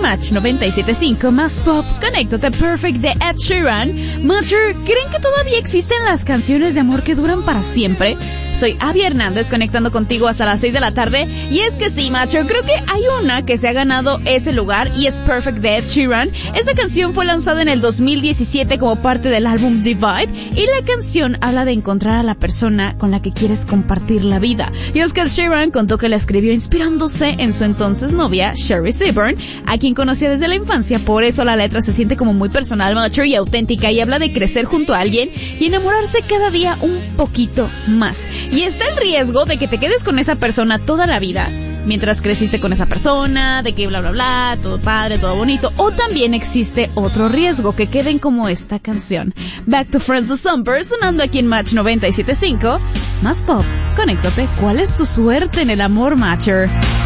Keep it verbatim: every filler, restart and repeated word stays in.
Match noventa y siete punto cinco, más pop, conéctate Perfect de Ed Sheeran. Matcher, ¿creen que todavía existen las canciones de amor que duran para siempre? Soy Abby Hernández, conectando contigo hasta las seis de la tarde, y es que sí, Matcher, creo que hay una que se ha ganado ese lugar, y es Perfect de Ed Sheeran. Esta canción fue lanzada en el dos mil diecisiete como parte del álbum Divide, y la canción habla de encontrar a la persona con la que quieres compartir la vida. Y es que Ed Sheeran contó que la escribió inspirándose en su entonces novia, Sherry Seaburn, a quien conocía desde la infancia. Por eso la letra se siente como muy personal, mature y auténtica, y habla de crecer junto a alguien y enamorarse cada día un poquito más. Y está el riesgo de que te quedes con esa persona toda la vida, mientras creciste con esa persona, de que bla bla bla, todo padre, todo bonito. O también existe otro riesgo, que queden como esta canción, Back to Friends the Summer, sonando aquí en Match noventa y siete punto cinco, más pop. Conéctate, ¿cuál es tu suerte en el amor, Matcher?